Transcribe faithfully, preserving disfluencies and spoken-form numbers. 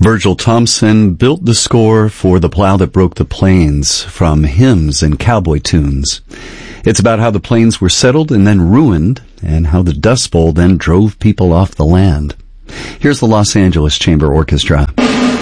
Virgil Thompson built the score for The Plow That Broke the Plains from hymns and cowboy tunes. It's about how the plains were settled and then ruined, and how the Dust Bowl then drove people off the land. Here's the Los Angeles Chamber Orchestra.